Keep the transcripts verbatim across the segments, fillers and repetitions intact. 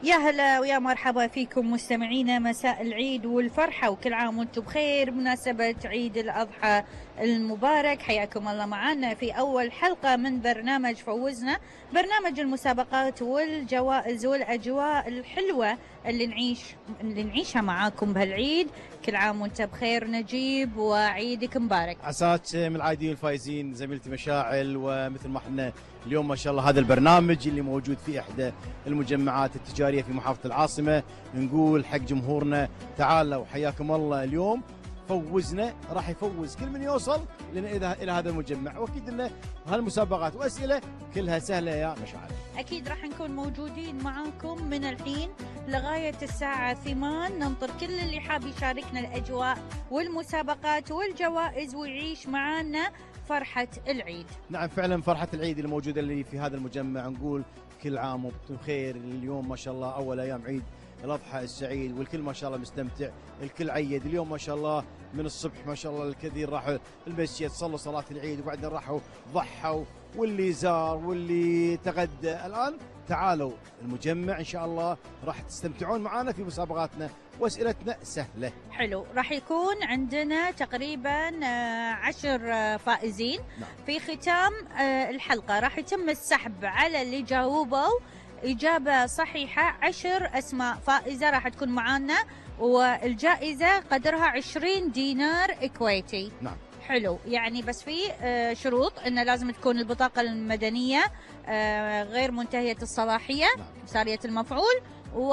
يا هلا ويا مرحبا فيكم مستمعينا، مساء العيد والفرحة وكل عام وانتم بخير بمناسبة عيد الأضحى المبارك. حياكم الله معنا في أول حلقة من برنامج فوزنا، برنامج المسابقات والجوائز والأجواء الحلوة اللي نعيش اللي نعيشها معاكم بهالعيد. كل عام وانت بخير نجيب، وعيدك مبارك. عساك من العايدين الفايزين زميلتي مشاعل. ومثل ما احنا اليوم ما شاء الله هذا البرنامج اللي موجود في احدى المجمعات التجاريه في محافظه العاصمه، نقول حق جمهورنا تعالوا حياكم الله. اليوم فوزنا راح يفوز كل من يوصل لنا الى هذا المجمع، واكيد ان هالمسابقات واسئله كلها سهله يا مشاعل. أكيد راح نكون موجودين معاكم من الحين لغاية الساعة ثمان، ننطر كل اللي حاب يشاركنا الأجواء والمسابقات والجوائز ويعيش معانا فرحة العيد. نعم فعلا فرحة العيد الموجودة اللي في هذا المجمع، نقول كل عام وانتم بخير. اليوم ما شاء الله أول أيام عيد الأضحى السعيد، والكل ما شاء الله مستمتع، الكل عيد اليوم ما شاء الله من الصبح ما شاء الله. الكثير راحوا المسجد صلوا صلاة العيد، وبعدين راحوا ضحوا، واللي زار واللي تغدى. الآن تعالوا المجمع إن شاء الله راح تستمتعون معنا في مسابقاتنا وأسئلتنا سهلة. حلو، راح يكون عندنا تقريبا آه، عشر آه، فائزين. نعم. في ختام آه، الحلقة راح يتم السحب على اللي جاوبوا إجابة صحيحة. عشر أسماء فائزة راح تكون معانا، والجائزة قدرها عشرين دينار كويتي. نعم. حلو، يعني بس في آه، شروط انه لازم تكون البطاقة المدنية آه، غير منتهية الصلاحية، نعم. سارية المفعول،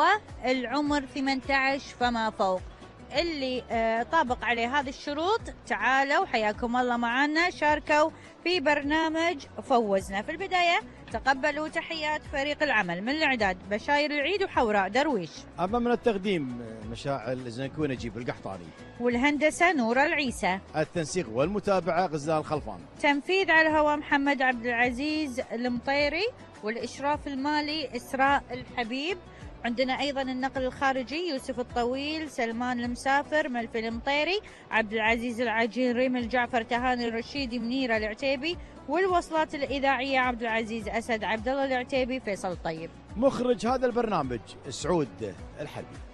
والعمر ثمانية عشر فما فوق. اللي آه، طابق عليه هذه الشروط تعالوا حياكم الله معنا، شاركوا في برنامج فوزنا. في البداية تقبلوا تحيات فريق العمل من الإعداد بشاير العيد وحوراء درويش، أما من التقديم مشاعل زنكوي نجيب القحطاني، والهندسة نور العيسى، التنسيق والمتابعة غزال خلفان، تنفيذ على الهواء محمد عبد العزيز المطيري، والإشراف المالي إسراء الحبيب. عندنا أيضا النقل الخارجي يوسف الطويل، سلمان المسافر، ملفي المطيري، عبد العزيز العجين، ريم الجعفر، تهاني الرشيدي، منيرة العتيبي، والوصلات الإذاعية عبد العزيز أسد، عبد الله العتيبي، فيصل الطيب. مخرج هذا البرنامج سعود الحربي.